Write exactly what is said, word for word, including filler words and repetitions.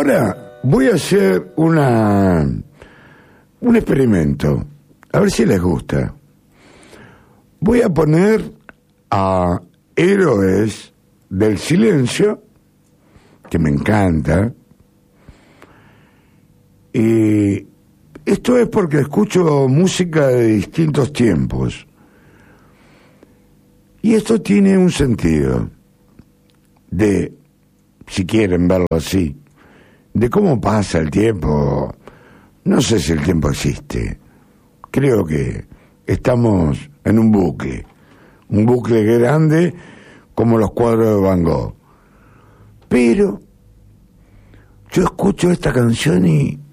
Ahora voy a hacer una un experimento, a ver si les gusta. Voy a poner a Héroes del Silencio, que me encanta, y esto es porque escucho música de distintos tiempos, y esto tiene un sentido de, si quieren verlo así, de cómo pasa el tiempo. No sé si el tiempo existe, creo que estamos en un bucle, un bucle grande como los cuadros de Van Gogh. Pero yo escucho esta canción y